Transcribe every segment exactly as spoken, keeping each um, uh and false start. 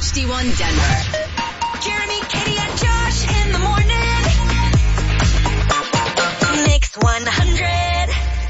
H D one Denver. Jeremy, Katie, and Josh in the morning. Mix one hundred.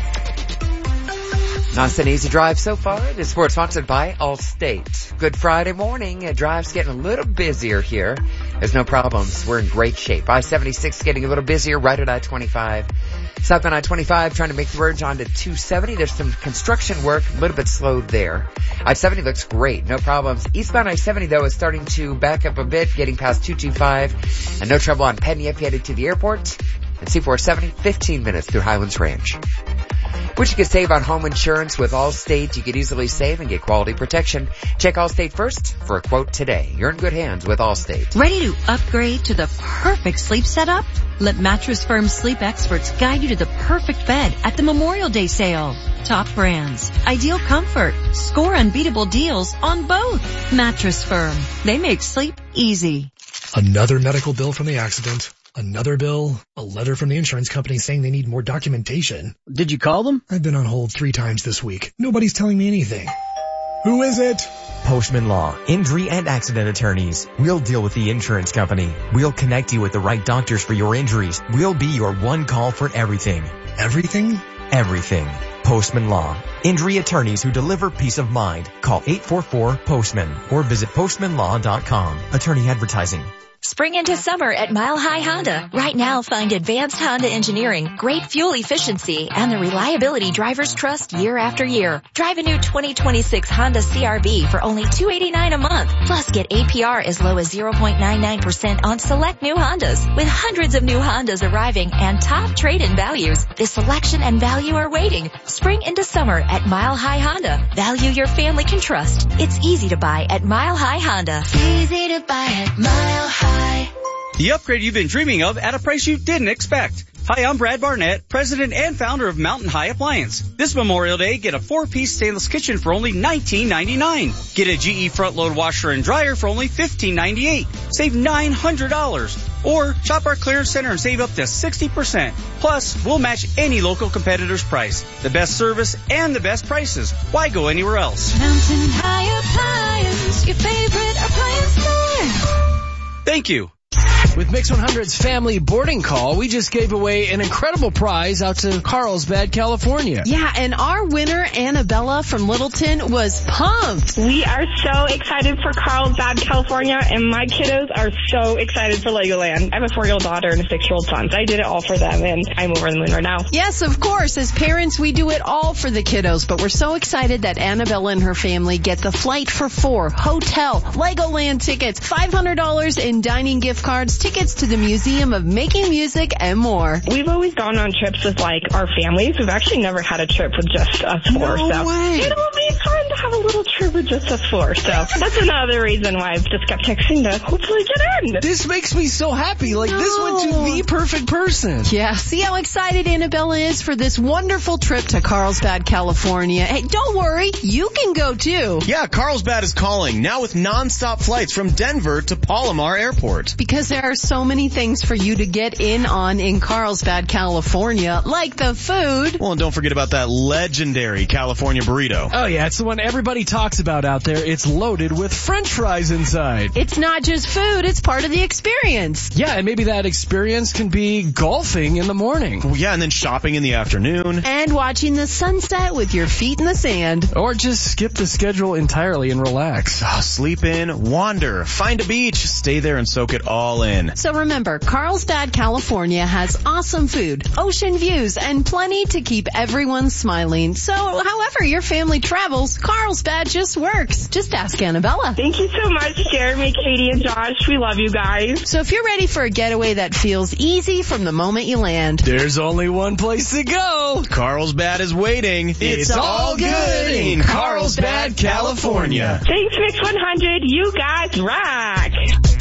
Nice and easy drive so far. This sports sponsored by Allstate. Good Friday morning. A drive's getting a little busier here. There's no problems. We're in great shape. I seventy-six getting a little busier right at I twenty-five. Southbound I twenty-five trying to make the verge onto two seventy. There's some construction work, a little bit slowed there. I seventy looks great. No problems. Eastbound I seventy, though, is starting to back up a bit, getting past two twenty-five. And no trouble on Penn if headed to the airport. And C four seventy, fifteen minutes through Highlands Ranch. Which you could save on home insurance with Allstate. You could easily save and get quality protection. Check Allstate first for a quote today. You're in good hands with Allstate. Ready to upgrade to the perfect sleep setup? Let Mattress Firm sleep experts guide you to the perfect bed at the Memorial Day sale. Top brands, ideal comfort, score unbeatable deals on both. Mattress Firm. They make sleep easy. Another medical bill from the accident. Another bill, a letter from the insurance company saying they need more documentation. Did you call them? I've been on hold three times this week. Nobody's telling me anything. Who is it? Postman Law, injury and accident attorneys. We'll deal with the insurance company. We'll connect you with the right doctors for your injuries. We'll be your one call for everything. Everything? Everything. Postman Law. Injury attorneys who deliver peace of mind. Call eight four four, postman or visit postman law dot com. Attorney advertising. Spring into summer at Mile High Honda. Right now, find advanced Honda engineering, great fuel efficiency, and the reliability drivers trust year after year. Drive a new twenty twenty-six Honda C R V for only two hundred eighty-nine dollars a month. Plus, get A P R as low as zero point nine nine percent on select new Hondas. With hundreds of new Hondas arriving and top trade-in values, this selection and value are waiting. Spring into summer at Mile High Honda. Value your family can trust. It's easy to buy at Mile High Honda. Easy to buy at Mile High. The upgrade you've been dreaming of at a price you didn't expect. Hi, I'm Brad Barnett, president and founder of Mountain High Appliance. This Memorial Day, get a four-piece stainless kitchen for only nineteen ninety-nine. Get a G E front-load washer and dryer for only fifteen ninety-eight. Save nine hundred dollars. Or shop our clearance center and save up to sixty percent. Plus, we'll match any local competitor's price. The best service and the best prices. Why go anywhere else? Mountain High Appliance, your favorite appliance store. Thank you. With Mix one hundred's family boarding call, we just gave away an incredible prize out to Carlsbad, California. Yeah, and our winner, Annabella from Littleton, was pumped. We are so excited for Carlsbad, California, and my kiddos are so excited for Legoland. I have a four-year-old daughter and a six-year-old son, so I did it all for them, and I'm over the moon right now. Yes, of course. As parents, we do it all for the kiddos, but we're so excited that Annabella and her family get the flight for four, hotel, Legoland tickets, five hundred dollars in dining gift cards, tickets to the Museum of Making Music, and more. We've always gone on trips with, like, our families. We've actually never had a trip with just us four. No so way. It'll be fun to have a little trip with just us four. So that's another reason why I've just kept texting to hopefully get in. This makes me so happy. Like, No. this went to the perfect person. Yeah, see how excited Annabella is for this wonderful trip to Carlsbad, California. Hey, don't worry, you can go too. Yeah, Carlsbad is calling, now with non-stop flights from Denver to Palomar Airport. Because there are so many things for you to get in on in Carlsbad, California, like the food. Well, and don't forget about that legendary California burrito. Oh yeah, it's the one everybody talks about out there. It's loaded with French fries inside. It's not just food, it's part of the experience. Yeah, and maybe that experience can be golfing in the morning. Well, yeah, and then shopping in the afternoon. And watching the sunset with your feet in the sand. Or just skip the schedule entirely and relax. Oh, sleep in, wander, find a beach, stay there and soak it all in. So remember, Carlsbad, California has awesome food, ocean views, and plenty to keep everyone smiling. So however your family travels, Carlsbad just works. Just ask Annabella. Thank you so much, Jeremy, Katie, and Josh. We love you guys. So if you're ready for a getaway that feels easy from the moment you land, there's only one place to go. Carlsbad is waiting. It's, it's all good in Carlsbad, California. Thanks, Mix one hundred. You guys rock.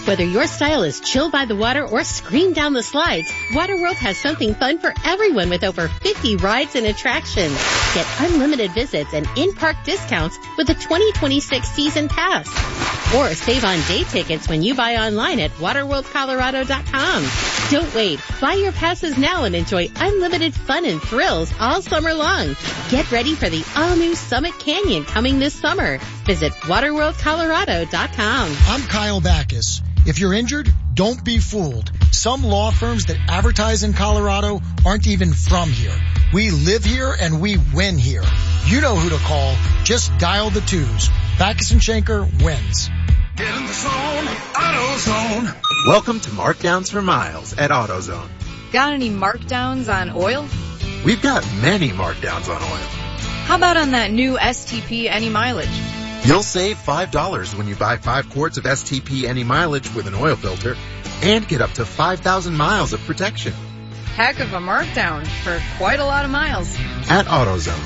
Whether your style is chill by the water or scream down the slides, Waterworld has something fun for everyone with over fifty rides and attractions. Get unlimited visits and in-park discounts with a twenty twenty-six season pass. Or save on day tickets when you buy online at waterworld colorado dot com. Don't wait. Buy your passes now and enjoy unlimited fun and thrills all summer long. Get ready for the all-new Summit Canyon coming this summer. Visit waterworld colorado dot com. I'm Kyle Backus. If you're injured, don't be fooled. Some law firms that advertise in Colorado aren't even from here. We live here and we win here. You know who to call. Just dial the twos. Backus and Schenker wins. Get in the zone, AutoZone. Welcome to Markdowns for Miles at AutoZone. Got any markdowns on oil? We've got many markdowns on oil. How about on that new S T P Any Mileage? You'll save five dollars when you buy five quarts of S T P Any Mileage with an oil filter and get up to five thousand miles of protection. Heck of a markdown for quite a lot of miles. At AutoZone.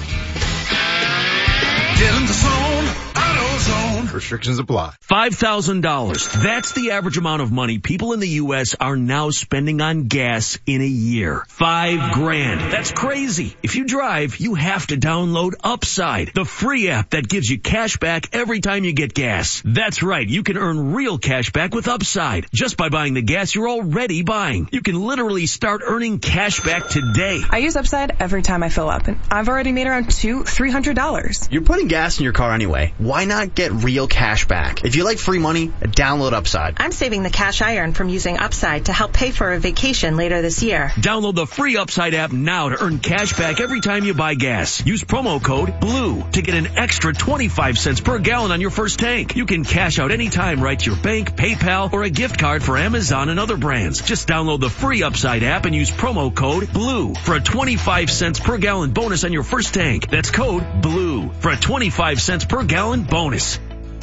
Get in the zone, AutoZone. Restrictions apply. five thousand dollars. That's the average amount of money people in the U S are now spending on gas in a year. Five grand. That's crazy. If you drive, you have to download Upside, the free app that gives you cash back every time you get gas. That's right. You can earn real cash back with Upside just by buying the gas you're already buying. You can literally start earning cash back today. I use Upside every time I fill up, and I've already made around two, three hundred dollars. You're putting gas in your car anyway. Why not get real cash back? If you like free money, download Upside. I'm saving the cash I earn from using Upside to help pay for a vacation later this year. Download the free Upside app now to earn cash back every time you buy gas. Use promo code BLUE to get an extra twenty-five cents per gallon on your first tank. You can cash out anytime right to your bank, PayPal, or a gift card for Amazon and other brands. Just download the free Upside app and use promo code BLUE for a twenty-five cents per gallon bonus on your first tank. That's code BLUE for a twenty-five cents per gallon bonus.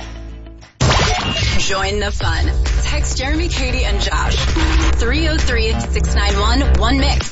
Join the fun. Text Jeremy, Katie, and Josh. three oh three, six nine one, one mix.